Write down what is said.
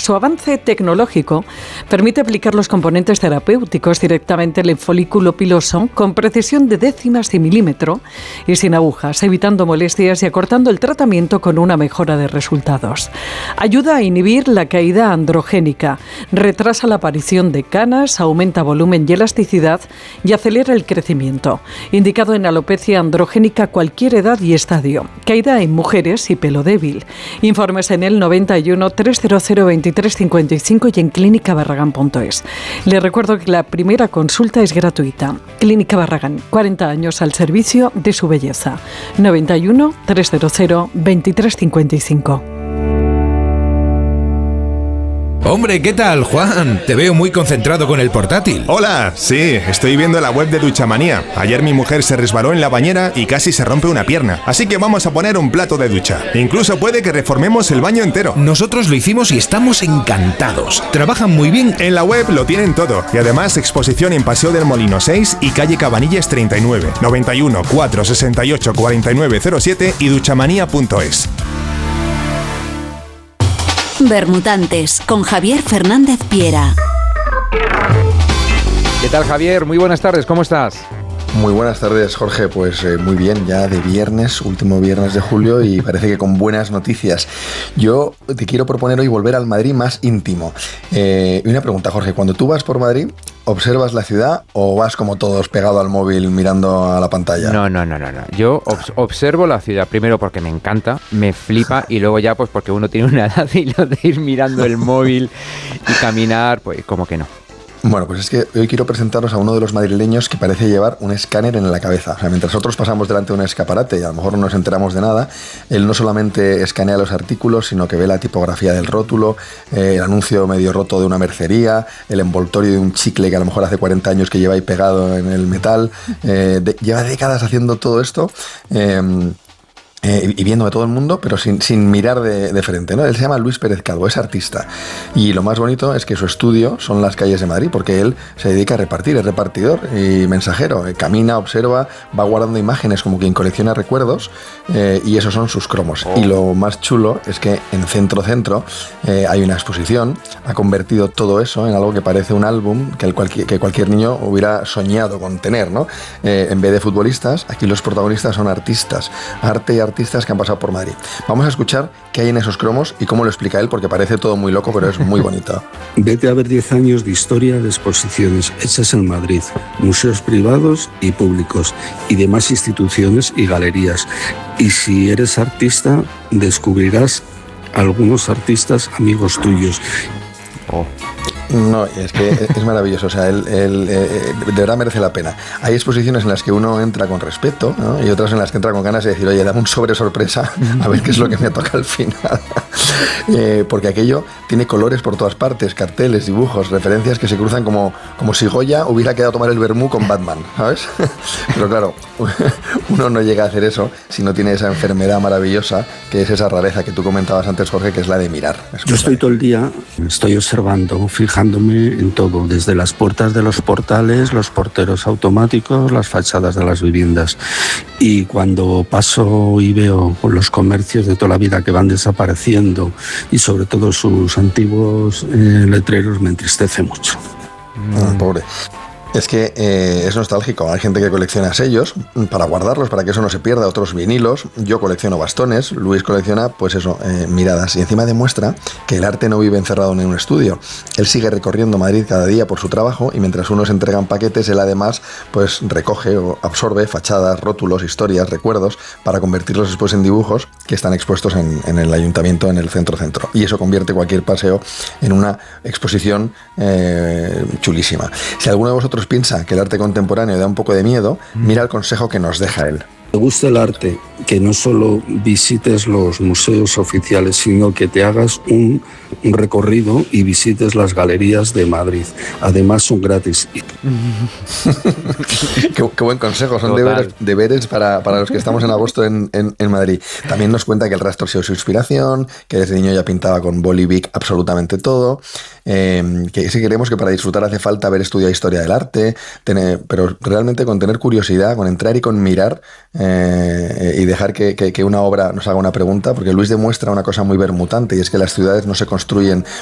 Su avance tecnológico permite aplicar los componentes terapéuticos directamente en el folículo piloso con precisión de décimas de milímetro y sin agujas, evitando molestias y acortando el tratamiento con una mejora de resultados. Ayuda a inhibir la caída androgénica, retrasa la aparición de canas, aumenta volumen y elasticidad y acelera el crecimiento. Indicado en alopecia androgénica a cualquier edad y estadio. Caída en mujeres y pelo débil. Informes en el 91 300 2355 y en clínicabarragán.es. Les recuerdo que la primera consulta es gratuita. Clínica Barragán, 40 años al servicio de su belleza. 91 300 2355. Hombre, ¿qué tal, Juan? Te veo muy concentrado con el portátil. Hola, sí, estoy viendo la web de Duchamanía. Ayer mi mujer se resbaló en la bañera y casi se rompe una pierna. Así que vamos a poner un plato de ducha. Incluso puede que reformemos el baño entero. Nosotros lo hicimos y estamos encantados. Trabajan muy bien. En la web lo tienen todo. Y además exposición en Paseo del Molino 6 y calle Cabanillas 39. 91 468 4907 y duchamanía.es. Bermutantes, con Javier Fernández Piera. ¿Qué tal, Javier? Muy buenas tardes, ¿cómo estás? Muy buenas tardes, Jorge. Pues muy bien, ya de viernes, último viernes de julio, y parece que con buenas noticias. Yo te quiero proponer hoy volver al Madrid más íntimo. Y una pregunta, Jorge, cuando tú vas por Madrid, ¿observas la ciudad o vas como todos pegado al móvil mirando a la pantalla? No. Yo observo la ciudad primero porque me encanta, me flipa, y luego ya pues porque uno tiene una edad y lo de ir mirando el móvil y caminar, pues como que no. Bueno, pues es que hoy quiero presentaros a uno de los madrileños que parece llevar un escáner en la cabeza. O sea, mientras otros pasamos delante de un escaparate y a lo mejor no nos enteramos de nada, él no solamente escanea los artículos, sino que ve la tipografía del rótulo, el anuncio medio roto de una mercería, el envoltorio de un chicle que a lo mejor hace 40 años que lleva ahí pegado en el metal. Lleva décadas haciendo todo esto. Y viendo a todo el mundo, pero sin mirar de frente, ¿no? Él se llama Luis Pérez Calvo, es artista. Y lo más bonito es que su estudio son las calles de Madrid, porque él se dedica a repartir, es repartidor y mensajero. Camina, observa, va guardando imágenes como quien colecciona recuerdos, y esos son sus cromos. Y lo más chulo es que en Centro hay una exposición, ha convertido todo eso en algo que parece un álbum que cualquier niño hubiera soñado con tener, ¿no? En vez de futbolistas, aquí los protagonistas son artistas, arte y artistas que han pasado por Madrid. Vamos a escuchar qué hay en esos cromos y cómo lo explica él, porque parece todo muy loco, pero es muy bonito. Vete a ver 10 años de historia de exposiciones hechas en Madrid, museos privados y públicos, y demás instituciones y galerías. Y si eres artista, descubrirás algunos artistas amigos tuyos. No, es que es maravilloso, o sea, de verdad merece la pena. Hay exposiciones en las que uno entra con respeto, ¿no? Y otras en las que entra con ganas de decir, oye, dame un sobre sorpresa, a ver qué es lo que me toca al final. Porque aquello tiene colores por todas partes, carteles, dibujos, referencias que se cruzan como si Goya hubiera quedado a tomar el vermú con Batman, ¿sabes? Pero claro, uno no llega a hacer eso si no tiene esa enfermedad maravillosa, que es esa rareza que tú comentabas antes, Jorge, que es la de mirar. Yo estoy todo el día, estoy observando, fijándome en todo, desde las puertas de los portales, los porteros automáticos, las fachadas de las viviendas. Y cuando paso y veo los comercios de toda la vida que van desapareciendo, y sobre todo sus antiguos letreros, me entristece mucho. Pobre. Es que es nostálgico. Hay gente que colecciona sellos para guardarlos, para que eso no se pierda, otros vinilos. Yo colecciono bastones, Luis colecciona, pues eso, miradas. Y encima demuestra que el arte no vive encerrado en un estudio. Él sigue recorriendo Madrid cada día por su trabajo, y mientras unos entregan paquetes, él además pues recoge o absorbe fachadas, rótulos, historias, recuerdos, para convertirlos después en dibujos que están expuestos en el ayuntamiento, en el centro. Y eso convierte cualquier paseo en una exposición chulísima. Si alguno de vosotros piensa que el arte contemporáneo da un poco de miedo, mira el consejo que nos deja él. ¿Te gusta el arte? Que no solo visites los museos oficiales, sino que te hagas un recorrido y visites las galerías de Madrid. Además son gratis. Qué buen consejo, son deberes para los que estamos en agosto en Madrid. También nos cuenta que el rastro ha sido su inspiración, que desde niño ya pintaba con boli Bic absolutamente todo, que si queremos que para disfrutar hace falta haber estudiado historia del arte, pero realmente con tener curiosidad, con entrar y con mirar, y dejar que una obra nos haga una pregunta, porque Luis demuestra una cosa muy bermutante, y es que las ciudades no se construyen